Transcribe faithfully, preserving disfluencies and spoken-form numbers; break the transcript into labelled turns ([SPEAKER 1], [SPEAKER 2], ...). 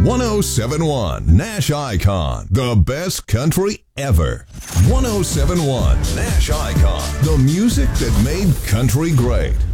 [SPEAKER 1] one oh seven point one Nash Icon, the best country ever. one oh seven point one Nash Icon, the music that made country great.